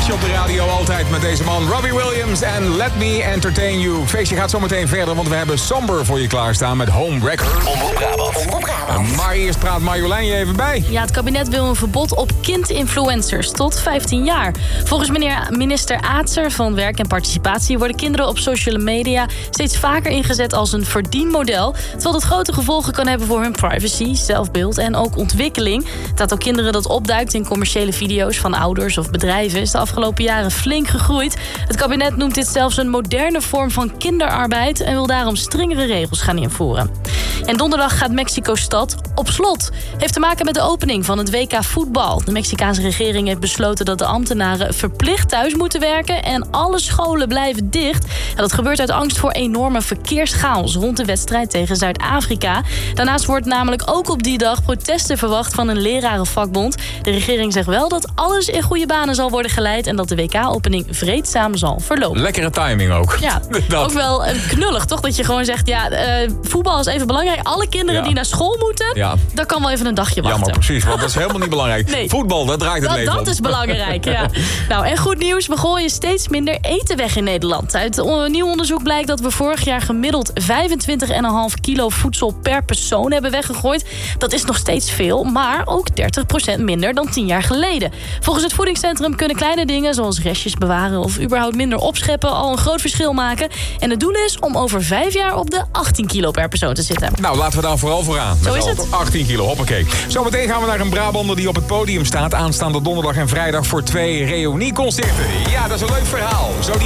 feestje op de radio altijd met deze man Robbie Williams en Let Me Entertain You. Het feestje gaat zo meteen verder, want we hebben Somber voor je klaarstaan met Home Record. Omroep Brabant. Maar eerst praat Marjolein je even bij. Ja, het kabinet wil een verbod op kindinfluencers tot 15 jaar. Volgens minister Aetser van Werk en Participatie worden kinderen op social media steeds vaker ingezet als een verdienmodel, terwijl dat grote gevolgen kan hebben voor hun privacy, zelfbeeld en ook ontwikkeling. Het aantal kinderen dat opduikt in commerciële video's van ouders of bedrijven is de afgelopen jaren flink gegroeid. Het kabinet noemt dit zelfs een moderne vorm van kinderarbeid en wil daarom strengere regels gaan invoeren. En donderdag gaat Mexico-stad op slot. Heeft te maken met de opening van het WK voetbal. De Mexicaanse regering heeft besloten dat de ambtenaren verplicht thuis moeten werken en alle scholen blijven dicht. En dat gebeurt uit angst voor enorme verkeerschaos rond de wedstrijd tegen Zuid-Afrika. Daarnaast wordt namelijk ook op die dag protesten verwacht van een lerarenvakbond. De regering zegt wel dat alles in goede banen zal worden geleid en dat de WK-opening vreedzaam zal verlopen. Lekkere timing ook. Ja, ook wel knullig toch? Dat je gewoon zegt, ja, voetbal is even belangrijk. Alle kinderen die naar school moeten, dat kan wel even een dagje wachten. Jammer, precies, want dat is helemaal niet belangrijk. Nee. Voetbal, dat draait het leven om. Dat is belangrijk, ja. Nou, en goed nieuws, we gooien steeds minder eten weg in Nederland. Uit nieuw onderzoek blijkt dat we vorig jaar gemiddeld 25,5 kilo voedsel per persoon hebben weggegooid. Dat is nog steeds veel, maar ook 30% minder dan 10 jaar geleden. Volgens het voedingscentrum kunnen kleine dingen zoals restjes bewaren of überhaupt minder opscheppen al een groot verschil maken. En het doel is om over 5 jaar op de 18 kilo per persoon te zitten. Nou, laten we daar vooral voor aan. Zo is het. 18 kilo, hoppakee. Zometeen gaan we naar een Brabander die op het podium staat aanstaande donderdag en vrijdag voor 2 reunieconcerten. Ja, dat is een leuk verhaal. Zo